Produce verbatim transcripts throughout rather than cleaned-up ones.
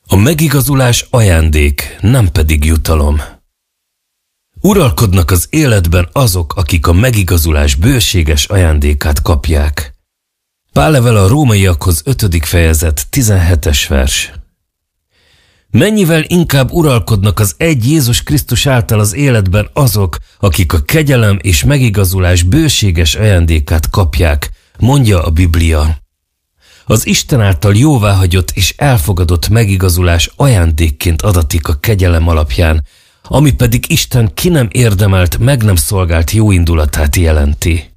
A megigazulás ajándék, nem pedig jutalom. Uralkodnak az életben azok, akik a megigazulás bőséges ajándékát kapják. Pál levele a Rómaiakhoz ötödik fejezet tizenhetes vers. Mennyivel inkább uralkodnak az egy Jézus Krisztus által az életben azok, akik a kegyelem és megigazulás bőséges ajándékát kapják, mondja a Biblia. Az Isten által jóváhagyott és elfogadott megigazulás ajándékként adatik a kegyelem alapján, ami pedig Isten ki nem érdemelt, meg nem szolgált jóindulatát jelenti.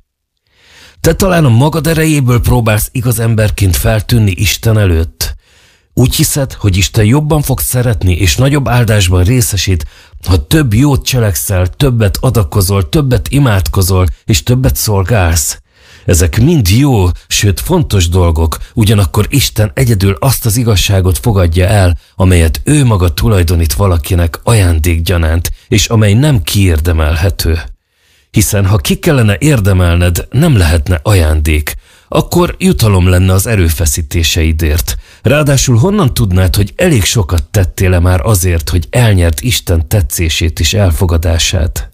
Te talán a magad erejéből próbálsz igaz emberként feltűnni Isten előtt. Úgy hiszed, hogy Isten jobban fog szeretni és nagyobb áldásban részesít, ha több jót cselekszel, többet adakozol, többet imádkozol és többet szolgálsz. Ezek mind jó, sőt fontos dolgok, ugyanakkor Isten egyedül azt az igazságot fogadja el, amelyet ő maga tulajdonít valakinek ajándékgyanánt, és amely nem kiérdemelhető. Hiszen ha ki kellene érdemelned, nem lehetne ajándék, akkor jutalom lenne az erőfeszítéseidért. Ráadásul honnan tudnád, hogy elég sokat tettél-e már azért, hogy elnyert Isten tetszését és elfogadását?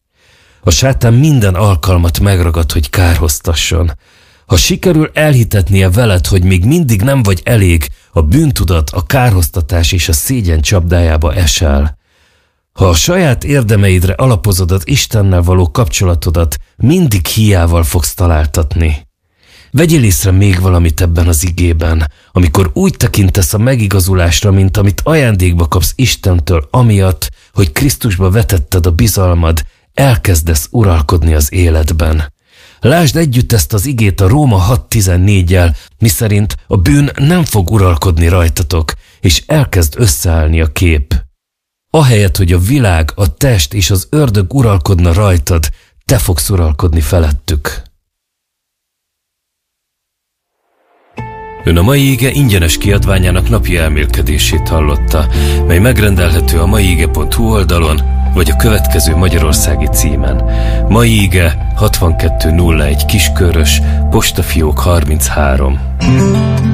A sátán minden alkalmat megragad, hogy kárhoztasson. Ha sikerül elhitetnie veled, hogy még mindig nem vagy elég, a bűntudat, a kárhoztatás és a szégyen csapdájába esel. Ha a saját érdemeidre alapozod az Istennel való kapcsolatodat, mindig híjával fogsz találtatni. Vegyél észre még valamit ebben az igében, amikor úgy tekintesz a megigazulásra, mint amit ajándékba kapsz Istentől, amiatt, hogy Krisztusba vetetted a bizalmad, elkezdesz uralkodni az életben. Lásd együtt ezt az igét a Róma hat tizennégyel, miszerint a bűn nem fog uralkodni rajtatok, és elkezd összeállni a kép. Ahelyett, hogy a világ, a test és az ördög uralkodna rajtad, te fogsz uralkodni felettük. Ön a mai ige ingyenes kiadványának napi elmélkedését hallotta, mely megrendelhető a maiige pont hu oldalon, vagy a következő magyarországi címen. Mai ige hatvankettő nulla egy Kiskörös, postafiók harminchárom.